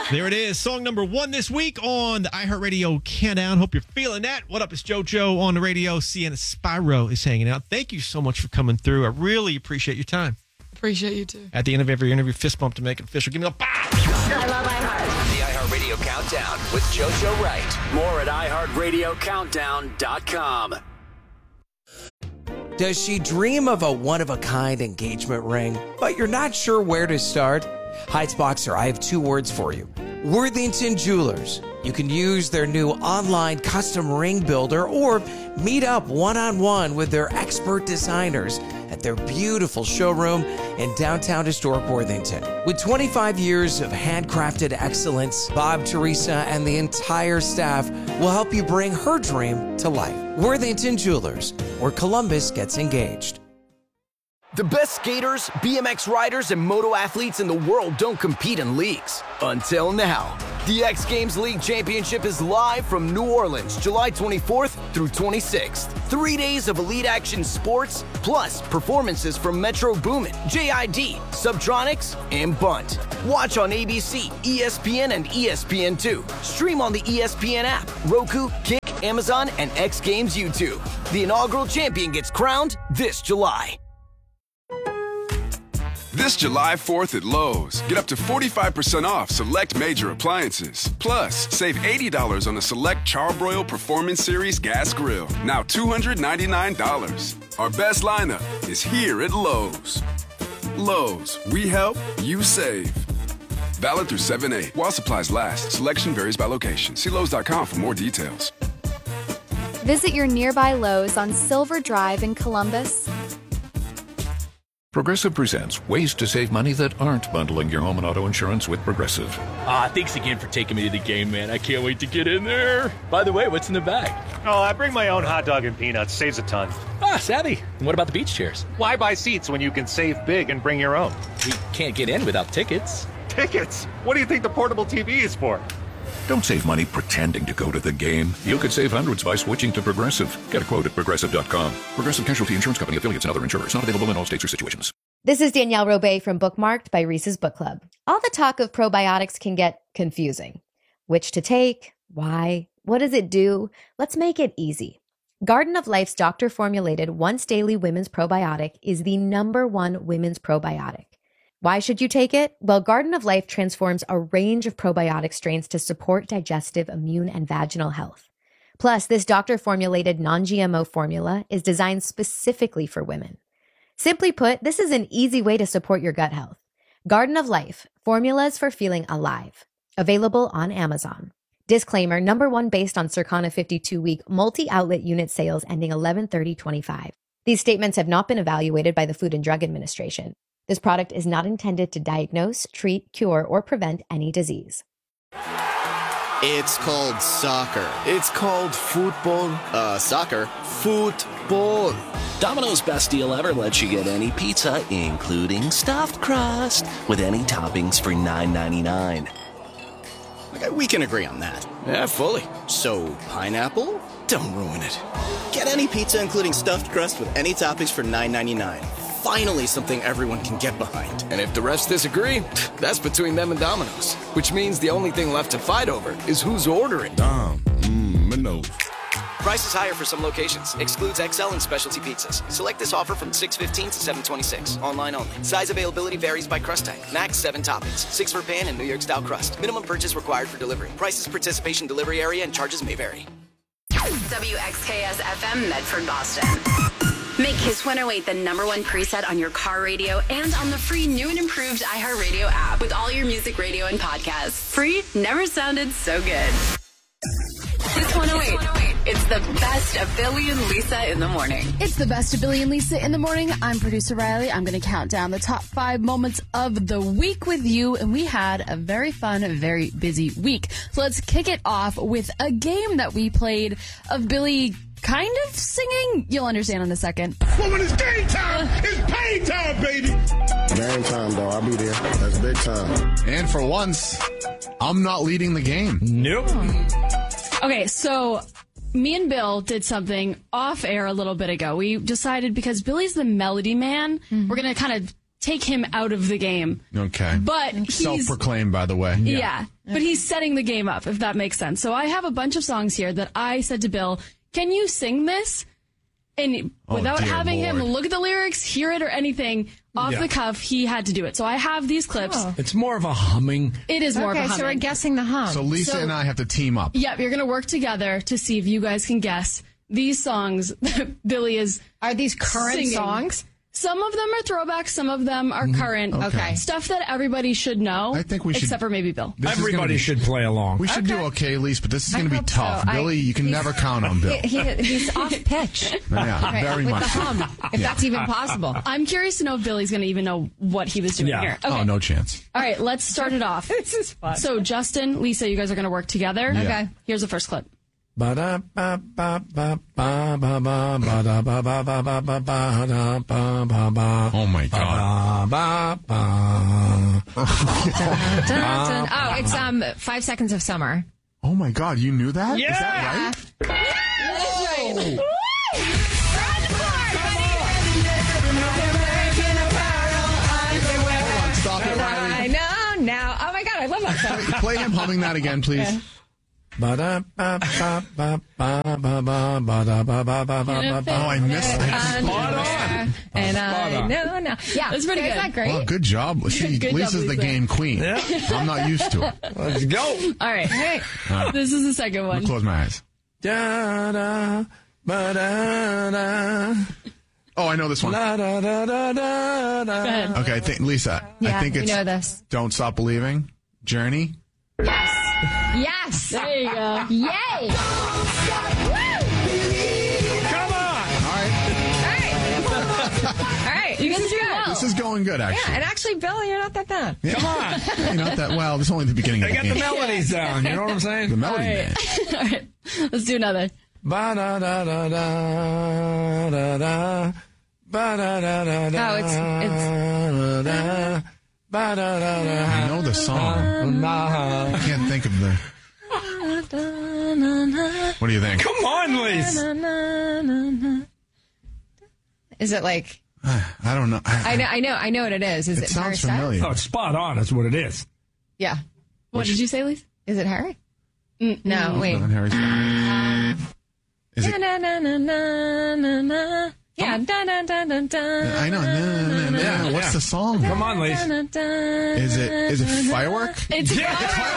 There it is. Song number 1 this week on the iHeartRadio Countdown. Hope you're feeling that. What up? It's JoJo on the radio. Sienna Spyro is hanging out. Thank you so much for coming through. I really appreciate your time. Appreciate you too. At the end of every interview, fist bump to make it official. Give me a bow. I love iHeart. The iHeartRadio Countdown with JoJo Wright. More at iHeartRadioCountdown.com. Does she dream of a one-of-a-kind engagement ring, but you're not sure where to start? Heights Boxer, I have 2 words for you. Worthington Jewelers. You can use their new online custom ring builder or meet up one-on-one with their expert designers at their beautiful showroom in downtown historic Worthington. With 25 years of handcrafted excellence, Bob, Teresa, and the entire staff will help you bring her dream to life. Worthington Jewelers, where Columbus gets engaged. The best skaters, BMX riders, and moto athletes in the world don't compete in leagues. Until now. The X Games League Championship is live from New Orleans, July 24th through 26th. 3 days of elite action sports, plus performances from Metro Boomin, JID, Subtronics, and Bunt. Watch on ABC, ESPN, and ESPN2. Stream on the ESPN app, Roku, Kick, Amazon, and X Games YouTube. The inaugural champion gets crowned this July. This July 4th at Lowe's, get up to 45% off select major appliances. Plus, save $80 on a select Charbroil Performance Series gas grill, now $299. Our best lineup is here at Lowe's. Lowe's, we help, you save. Valid through 7/8. While supplies last, selection varies by location. See Lowes.com for more details. Visit your nearby Lowe's on Silver Drive in Columbus. Progressive presents ways to save money that aren't bundling your home and auto insurance with Progressive. Thanks again for taking me to the game, man. I can't wait to get in there. By the way, what's in the bag? Oh, I bring my own hot dog and peanuts. Saves a ton. Savvy. And what about the beach chairs? Why buy seats when you can save big and bring your own? We can't get in without tickets. Tickets? What do you think the portable TV is for? Don't save money pretending to go to the game. You could save hundreds by switching to Progressive. Get a quote at Progressive.com. Progressive Casualty Insurance Company, affiliates, and other insurers. Not available in all states or situations. This is Danielle Robay from Bookmarked by Reese's Book Club. All the talk of probiotics can get confusing. Which to take? Why? What does it do? Let's make it easy. Garden of Life's doctor-formulated once-daily women's probiotic is the #1 women's probiotic. Why should you take it? Well, Garden of Life transforms a range of probiotic strains to support digestive, immune, and vaginal health. Plus, this doctor-formulated non-GMO formula is designed specifically for women. Simply put, this is an easy way to support your gut health. Garden of Life, formulas for feeling alive. Available on Amazon. Disclaimer, #1 based on Circana 52-week multi-outlet unit sales ending 11/30/25. These statements have not been evaluated by the Food and Drug Administration. This product is not intended to diagnose, treat, cure, or prevent any disease. It's called soccer. It's called football. Soccer. Football. Domino's best deal ever lets you get any pizza, including stuffed crust, with any toppings for $9.99. Okay, we can agree on that. Yeah, fully. So, pineapple? Don't ruin it. Get any pizza, including stuffed crust, with any toppings for $9.99. Finally, something everyone can get behind. And if the refs disagree, that's between them and Domino's. Which means the only thing left to fight over is who's ordering. Domino's. Prices higher for some locations. Excludes XL and specialty pizzas. Select this offer from 6/15 to 7/26. Online only. Size availability varies by crust type. Max 7 toppings. 6 for pan and New York style crust. Minimum purchase required for delivery. Prices, participation, delivery area, and charges may vary. WXKS FM Medford, Boston. Make Kiss 108 the #1 preset on your car radio and on the free new and improved iHeartRadio app with all your music, radio, and podcasts. Free never sounded so good. Kiss 108. It's the best of Billy and Lisa in the morning. It's the best of Billy and Lisa in the morning. I'm producer Riley. I'm going to count down the top 5 moments of the week with you. And we had a very fun, very busy week. So let's kick it off with a game that we played of Billy kind of singing. You'll understand in a second. Well, when it's game time, it's pain time, baby. Game time, though. I'll be there. That's big time. And for once, I'm not leading the game. Nope. Okay, so me and Bill did something off air a little bit ago. We decided because Billy's the melody man, we're going to kind of take him out of the game. Okay. But he's self-proclaimed, by the way. Yeah. But he's setting the game up, if that makes sense. So I have a bunch of songs here that I said to Bill, can you sing this? And without having him look at the lyrics, hear it, or anything, off the cuff, he had to do it. So I have these clips. It's more of a humming. It is more of a humming. So we're guessing the hum. So Lisa and I have to team up. Yep, you're going to work together to see if you guys can guess these songs that Billy is Are these current singing. songs? Some of them are throwbacks, some of them are current. Okay. Stuff that everybody should know. I think we should. Except for maybe Bill. Everybody should play along. We should do okay, Lisa, but this is going to be tough. so. Billy, you can never count on Bill. He's off pitch. Yeah, very with much the so. hum, if that's even possible. I'm curious to know if Billy's going to even know what he was doing here. Okay. Oh, no chance. All right, let's start it off. This is fun. So, Justin, Lisa, you guys are going to work together. Yeah. Okay. Here's the first clip. Oh my God. Oh, it's 5 Seconds of Summer. Oh my God, you knew that? Yeah. Is that right? That's right. Hold on, stop it, Riley. I know now. Oh my God, I love that song. Play him humming that again, please. Yeah. Oh, I missed that. Spot on. And I know now. Yeah, that's pretty good. Isn't that great? Well, good job. See, Good Lisa's job, the Lisa. game queen. Yeah. I'm not used to it. Let's go. All right. Hey. This is the second I'll one. close my eyes. Da-da, ba-da-da. Oh, I know this one. Go ahead. Okay, Lisa, Yeah, I think we it's know this. Don't Stop Believing, Journey. Yes. Yes. There you go. Yay. Come on. All right. You guys are doing well. This is going good, actually. Yeah, and actually, Bill, you're not that bad. Yeah. Come on. You're not that well. This is only the beginning of I the got game. the melodies down. You know what I'm saying? The melody man. All right. Let's do another. Ba-da-da-da-da-da-da. Ba-da-da-da-da. Oh, it's Ba-da-da-da-da. I know the song. I can't think of the... What do you think? Come on, Lise. Is it like? I don't know. I know what it is. Is it Harry sounds Styles? familiar. Oh, it's spot on. That's what it is. Yeah. What did you say, Lisa? Is it Harry? No, wait. Not Harry Styles. Is it? Na, na, na, na, na, na. Yeah. Da, da, da, da, da. I know. Yeah, What's the song? Come on, Lise. Is it Firework? It's Yeah.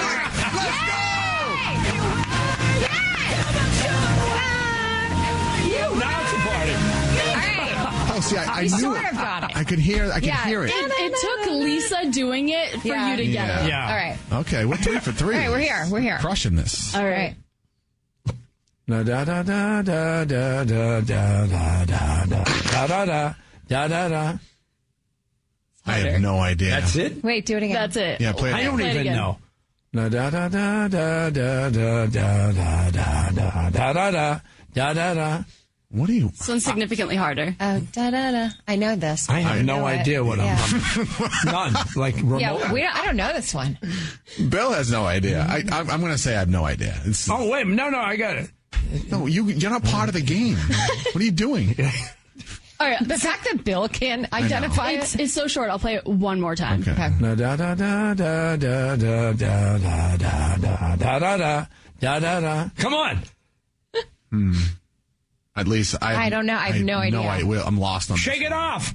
Now it's a party. Oh, see, I You knew sort it. of got it. I could hear it. It took Lisa doing it for you to get it. Yeah. All right. Okay, we're 3 for 3. All right, we're here. Crushing this. All right. Da da da da da da da da da da da da da da. I have no idea. That's it? Wait, do it again. That's it. Yeah, play it. I don't Play it even again. know. Da da da da da da da da da da da da da da da. What are you? This one's significantly harder. Oh, da da da. I know this. I have no know it. idea what Yeah. I'm. None. Like remote. Yeah, I don't know this one. Bill has no idea. I'm going to say I have no idea. Oh wait, no, I got it. No, you're not part of the game. What are you doing? All right. The fact that Bill can identify it. It's so short. I'll play it one more time. Okay. Da da da da da da da da da da da da da da da. Come on. At least I don't know. I have no idea. I'm lost on this. Shake it off.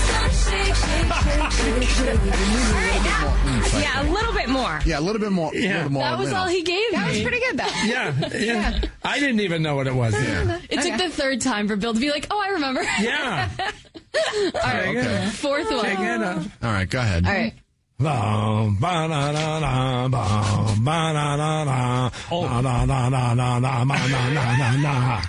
Yeah, a little bit more. Yeah, a little bit more. Yeah. That was all he gave That was me. pretty good, though. Yeah. I didn't even know what it was. Yeah. It took the third time for Bill to be like, oh, I remember. Yeah. All right. Okay. Fourth one. Shake it off. All right, go ahead. All right. Bum, ba-na-na-na, bum, ba-na-na-na, ba-na-na-na-na-na-na-na-na-na.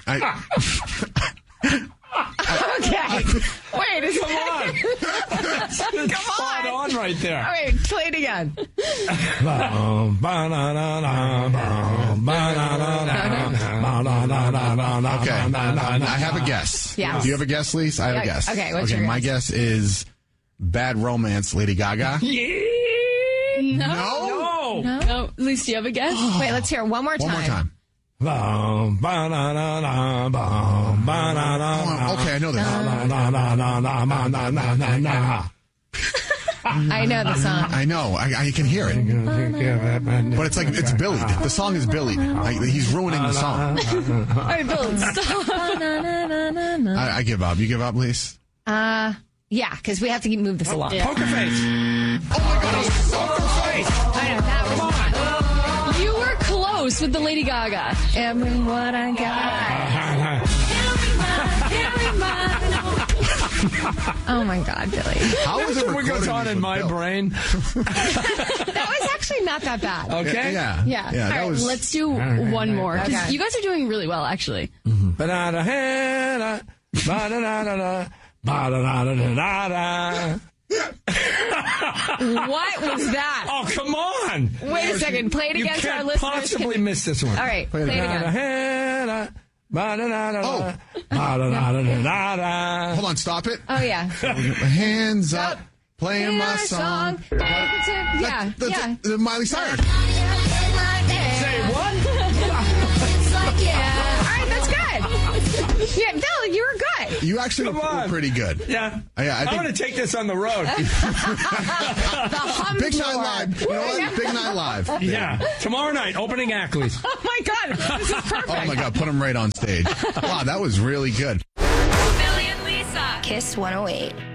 Okay. Wait a Come on. second. Come Spot on right there. All right, play it again. Bum, ba-na-na-na, bum, ba-na-na-na, ba-na-na-na-na-na, Okay, ba-na-na-na-na. I have a guess. Yes. Do you have a guess, Lise? I have a Yeah, guess. okay, what's your my guess? guess is Bad Romance, Lady Gaga. No. No. At least you have a guess. Wait, let's hear it one more time. One more time. Bum, ba-na-na-na, bum, ba-na-na-na. Okay, I know this. Na-na-na-na-na-na-na-na-na. I know the song. I know. I can hear it. But it's like, it's Billy. The song is Billy. He's ruining the song. All right, Bill, stop. I give up. You give up, Lise? Yeah, because we have to move this along. Yeah. Poker face. Oh my God, poker face. I know, that was fun. You were close with the Lady Gaga. Every what I got. Oh my God, Billy. How is it what goes on in my brain? That was actually not that bad. Okay. Yeah. All right, let's do one more. 'Cause Okay. you guys are doing really well, actually. Ba-da-da-da-da, ba-da-da-da-da, ba-da-da-da-da-da. What was that? Oh, come on. Wait a second. Play it again so our listeners possibly can... miss this one. All right, play it again. Ba-da-da-da-da, Oh. ba-da-da-da-da-da. Hold on, stop it. Oh, yeah. Hands up, playing my song. Yeah. The Miley Cyrus. Say what? All right, that's good. Yeah, Bill, you were good. You actually were pretty good. Yeah. I think I'm going to take this on the road. The hum Big tour. Night Live. You know what? Big Night Live. Yeah. Tomorrow night, opening Ackley's. Oh, my God. This is perfect. Oh, my God. Put him right on stage. Wow, that was really good. Billy and Lisa. Kiss 108.